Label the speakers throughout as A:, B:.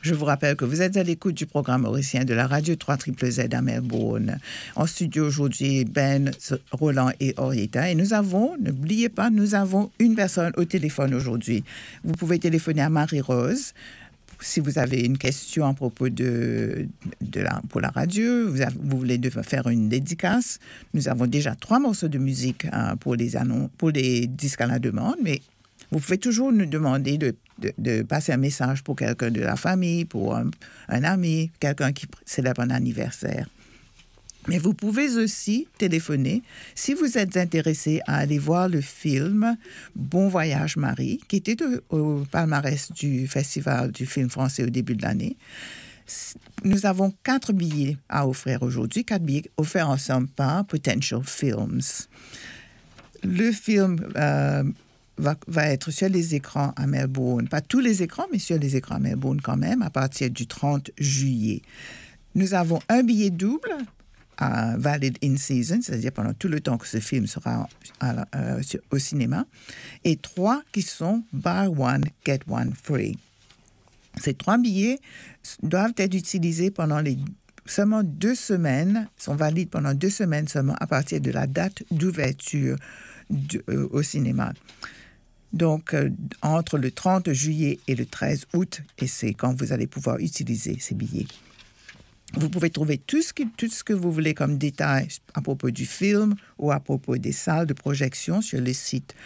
A: Je vous rappelle que vous êtes à l'écoute du programme mauricien de la radio 3ZZZ à Melbourne. En studio aujourd'hui, Ben, Roland et Orietta. Et nous avons, n'oubliez pas, nous avons une personne au téléphone aujourd'hui. Vous pouvez téléphoner à Marie-Rose. Si vous avez une question à propos pour la radio, vous voulez faire une dédicace, nous avons déjà 3 morceaux de musique pour les disques à la demande, mais vous pouvez toujours nous demander de passer un message pour quelqu'un de la famille, pour un ami, quelqu'un qui célèbre un anniversaire. Mais vous pouvez aussi téléphoner si vous êtes intéressé à aller voir le film Bon Voyage Marie, qui était au palmarès du Festival du film français au début de l'année. Nous avons 4 billets à offrir aujourd'hui, 4 billets offerts ensemble par Potential Films. Le film va être sur les écrans à Melbourne. Pas tous les écrans, mais sur les écrans à Melbourne quand même, à partir du 30 juillet. Nous avons un billet double valid in season, c'est-à-dire pendant tout le temps que ce film sera au cinéma, et 3 qui sont buy one, get one free. Ces 3 billets doivent être utilisés pendant seulement 2 semaines, sont valides pendant 2 semaines seulement à partir de la date d'ouverture au cinéma. Donc, entre le 30 juillet et le 13 août, et c'est quand vous allez pouvoir utiliser ces billets. Vous pouvez trouver tout ce que vous voulez comme détails à propos du film ou à propos des salles de projection sur le site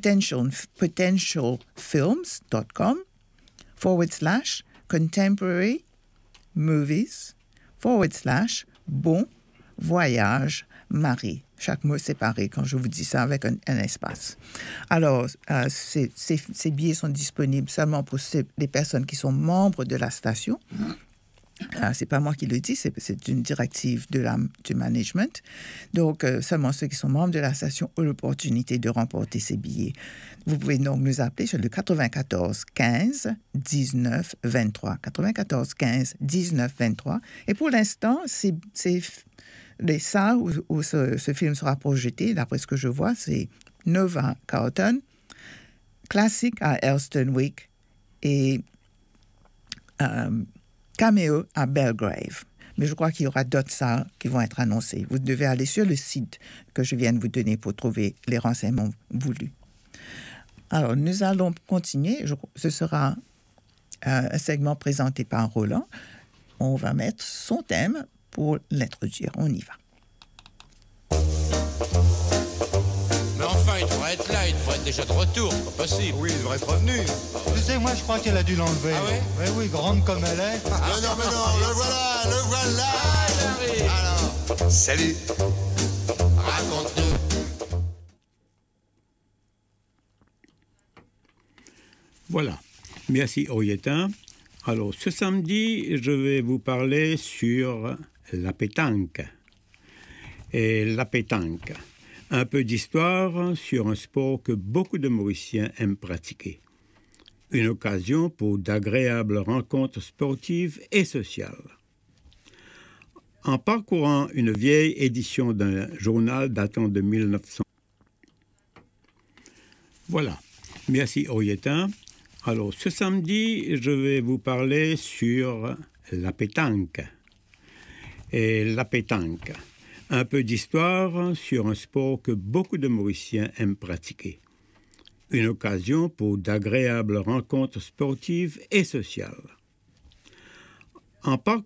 A: potentialfilms.com/contemporary movies/bon voyage Marie. Chaque mot séparé quand je vous dis ça avec un espace. Alors, ces billets sont disponibles seulement pour les personnes qui sont membres de la station. C'est pas moi qui le dis, c'est une directive du management. Donc, seulement ceux qui sont membres de la station ont l'opportunité de remporter ces billets. Vous pouvez donc nous appeler sur le 94 15 19 23. 94 15 19 23. Et pour l'instant, c'est les salles où ce film sera projeté, d'après ce que je vois, c'est Nova Carlton, Classic à Elstonwick et Cameo à Belgrave. Mais je crois qu'il y aura d'autres salles qui vont être annoncées. Vous devez aller sur le site que je viens de vous donner pour trouver les renseignements voulus. Alors, nous allons continuer. Ce sera un segment présenté par Roland. On va mettre son thème pour l'introduire. On y va.
B: Mais enfin, il devrait être là, il devrait être déjà de retour, c'est pas possible.
C: Oui, il devrait être revenu. Tu sais, moi, je crois qu'elle a dû l'enlever.
B: Ah ouais?
C: Oui, grande comme elle est.
D: Mais non, le voilà.
B: Ah, j'arrive.
D: Alors, salut.
B: Raconte-nous.
E: Voilà. Merci, Orietta. Alors, ce samedi, je vais vous parler sur la pétanque. Et la pétanque. Un peu d'histoire sur un sport que beaucoup de Mauriciens aiment pratiquer. Une occasion pour d'agréables rencontres sportives et sociales. En parcourant une vieille édition d'un journal datant de 1900. Voilà. Merci, Orietta. Alors, ce samedi, je vais vous parler sur la pétanque. Et la pétanque. Un peu d'histoire sur un sport que beaucoup de Mauriciens aiment pratiquer. Une occasion pour d'agréables rencontres sportives et sociales. En parcourant